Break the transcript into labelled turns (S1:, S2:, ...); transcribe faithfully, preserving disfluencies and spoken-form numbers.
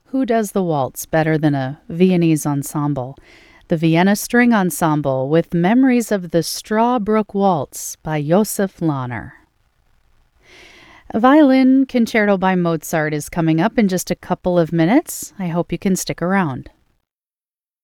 S1: Who does the waltz better than a Viennese ensemble? The Vienna String Ensemble with Memories of the Strawbrook Waltz by Josef Lahner. A violin concerto by Mozart is coming up in just a couple of minutes. I hope you can stick around.